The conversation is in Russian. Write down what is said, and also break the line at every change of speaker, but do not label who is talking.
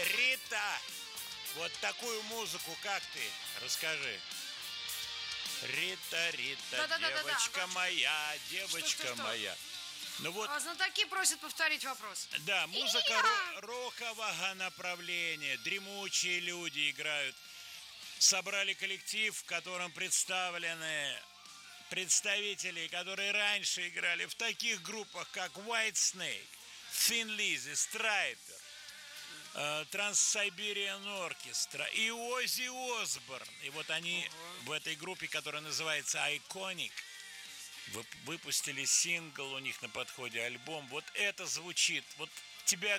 Рита, вот такую музыку, как ты? Расскажи. Рита, Рита, девочка моя, девочка
Что?
моя. Ну вот,
Знатоки просят повторить вопрос.
да, музыка рокового направления. Дремучие люди играют. Собрали коллектив, в котором представлены представители, которые раньше играли в таких группах, как White Snake, Thin Lizzy, Striper, Trans-Siberian Orchestra и Оззи Осборн. И вот они в этой группе, которая называется Iconic, выпустили сингл, у них на подходе альбом. Вот это звучит. Вот тебя